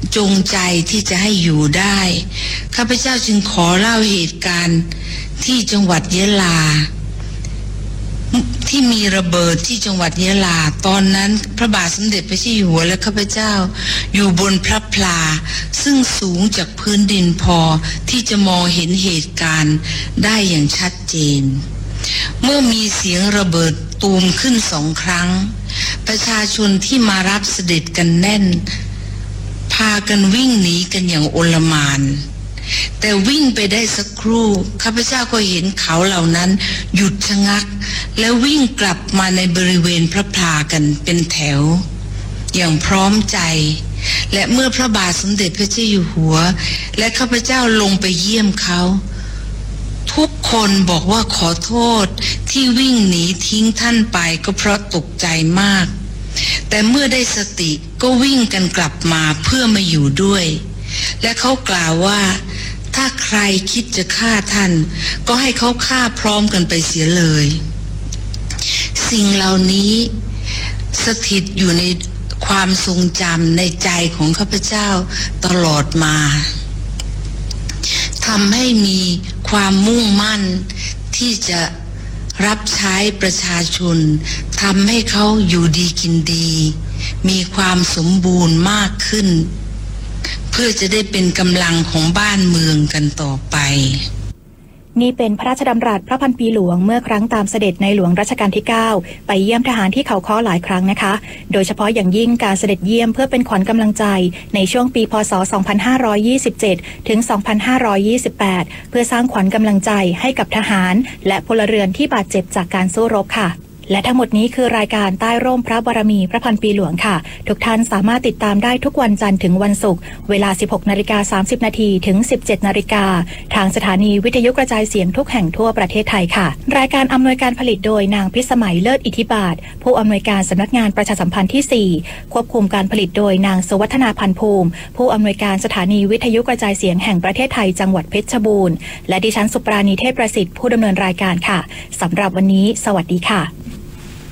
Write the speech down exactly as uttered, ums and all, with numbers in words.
จงใจที่จะให้อยู่ได้ข้าพเจ้าจึงขอเล่าเหตุการณ์ที่จังหวัดยะลาที่มีระเบิดที่จังหวัดยะลาตอนนั้นพระบาทสมเด็จพระเจ้าอยู่หัวและข้าพเจ้าอยู่บนพระพลาซึ่งสูงจากพื้นดินพอที่จะมองเห็นเหตุการณ์ได้อย่างชัดเจนเมื่อมีเสียงระเบิดตูมขึ้นสองครั้งประชาชนที่มารับเสด็จกันแน่นพากันวิ่งหนีกันอย่างโอลหม่านแต่วิ่งไปได้สักครู่ข้าพเจ้าก็เห็นเขาเหล่านั้นหยุดชะงักแล้ววิ่งกลับมาในบริเวณพระพลากันเป็นแถวอย่างพร้อมใจและเมื่อพระบาทสมเด็จพระเจ้าอยู่หัวและข้าพเจ้าลงไปเยี่ยมเขาทุกคนบอกว่าขอโทษที่วิ่งหนีทิ้งท่านไปก็เพราะตกใจมากแต่เมื่อได้สติก็วิ่งกันกลับมาเพื่อมาอยู่ด้วยและเขากล่าวว่าถ้าใครคิดจะฆ่าท่านก็ให้เขาฆ่าพร้อมกันไปเสียเลยสิ่งเหล่านี้สถิตอยู่ในความทรงจำในใจของข้าพเจ้าตลอดมาทำให้มีความมุ่งมั่นที่จะรับใช้ประชาชนทำให้เขาอยู่ดีกินดีมีความสมบูรณ์มากขึ้นเพื่อจะได้เป็นกำลังของบ้านเมืองกันต่อไปนี่เป็นพระราชดำรัสพระพันปีหลวงเมื่อครั้งตามเสด็จในหลวงรัชกาลที่เก้าไปเยี่ยมทหารที่เขาค้อหลายครั้งนะคะโดยเฉพาะอย่างยิ่งการเสด็จเยี่ยมเพื่อเป็นขวัญกำลังใจในช่วงปีพ.ศ. สองพันห้าร้อยยี่สิบเจ็ด ถึง สองพันห้าร้อยยี่สิบแปด เพื่อสร้างขวัญกำลังใจให้กับทหารและพลเรือนที่บาดเจ็บจากการสู้รบค่ะและทั้งหมดนี้คือรายการใต้ร่มพระบารมีพระพันปีหลวงค่ะทุกท่านสามารถติดตามได้ทุกวันจันทร์ถึงวันศุกร์เวลา สิบหกนาฬิกาสามสิบนาที ถึง สิบเจ็ดนาฬิกาทางสถานีวิทยุกระจายเสียงทุกแห่งทั่วประเทศไทยค่ะรายการอำนวยการผลิตโดยนางพิสมัยเลิศอิทธิบาทผู้อำนวยการสำนักงานประชาสัมพันธ์ที่ สี่ควบคุมการผลิตโดยนางสุวัฒนาพันภูมิผู้อำนวยการสถานีวิทยุกระจายเสียงแห่งประเทศไทยจังหวัดเพชรบูรณ์และดิฉันสุปราณีเทพประสิทธิ์ผู้ดำเนินรายการค่ะสำหรับวันนี้สวัสดีค่ะ